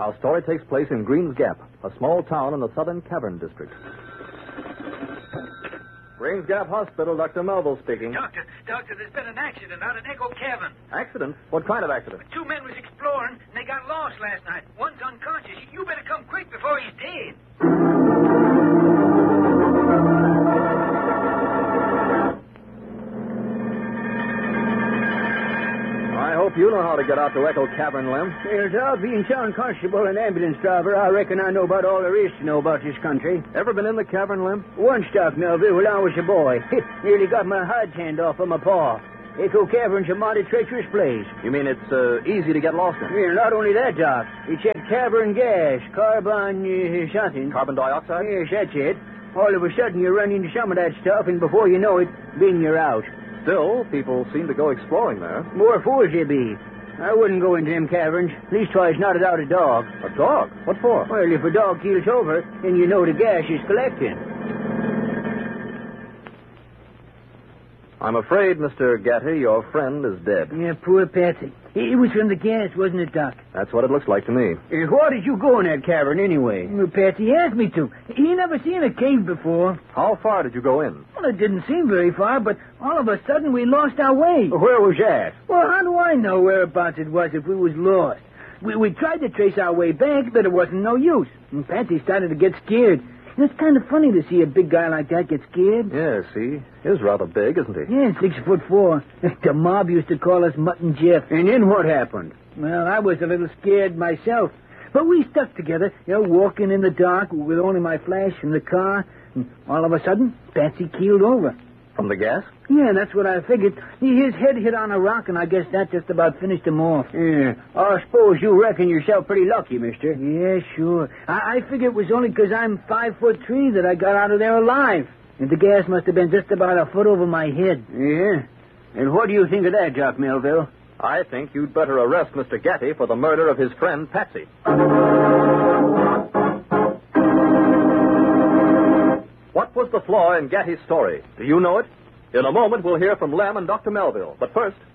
Our story takes place in Green's Gap, a small town in the Southern Cavern District. Green's Gap Hospital, Dr. Melville speaking. Doctor, there's been an accident out at Echo Cavern. Accident? What kind of accident? 2 men was exploring, and they got lost last night. One's unconscious. You better come quick before he's dead. I hope you know how to get out to Echo Cavern, Lem. Well, Doc, being town constable and ambulance driver, I reckon I know about all there is to know about this country. Ever been in the cavern, Lem? Once, Doc Melville, when I was a boy. Nearly got my hide hand off of my paw. Echo Cavern's a mighty treacherous place. You mean it's easy to get lost in? Well, not only that, Doc. It's that cavern gas, carbon something. Carbon dioxide? Yes, that's it. All of a sudden you run into some of that stuff, and before you know it, bing, you're out. Still, people seem to go exploring there. More fools they be. I wouldn't go into them caverns. Leastwise, not without a dog. A dog? What for? Well, if a dog keels over, then you know the gas is collecting. I'm afraid, Mr. Gatty, your friend is dead. Yeah, poor Patsy. It was from the gas, wasn't it, Doc? That's what it looks like to me. Why did you go in that cavern anyway? Well, Patsy asked me to. He never seen a cave before. How far did you go in? Well, it didn't seem very far, but all of a sudden we lost our way. Where was that? Well, how do I know whereabouts it was if we was lost? We tried to trace our way back, but it wasn't no use. And Patsy started to get scared. And it's kind of funny to see a big guy like that get scared. Yes, he is rather big, isn't he? Yeah, 6'4". The mob used to call us Mutton Jeff. And then what happened? Well, I was a little scared myself. But we stuck together, walking in the dark with only my flash and the car. And all of a sudden, Patsy keeled over. From the gas? Yeah, that's what I figured. His head hit on a rock, and I guess that just about finished him off. Yeah, I suppose you reckon yourself pretty lucky, mister. Yeah, sure. I figure it was only 'cause I'm 5'3" that I got out of there alive. And the gas must have been just about a foot over my head. Yeah? And what do you think of that, Doc Melville? I think you'd better arrest Mr. Gatty for the murder of his friend, Patsy. What was the flaw in Gatty's story? Do you know it? In a moment, we'll hear from Lem and Dr. Melville. But first,